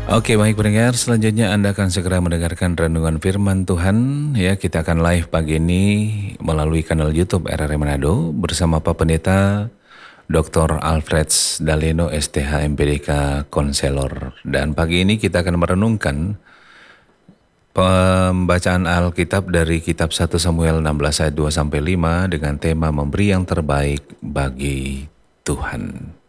Oke, baik pendengar, selanjutnya Anda akan segera mendengarkan renungan firman Tuhan. Ya, kita akan live pagi ini melalui kanal YouTube RRI Manado bersama Pak Pendeta Dr. Alfred Daleno STH MPDK Konselor. Dan pagi ini kita akan merenungkan pembacaan Alkitab dari kitab 1 Samuel 16 ayat 2 sampai 5 dengan tema memberi yang terbaik bagi Tuhan.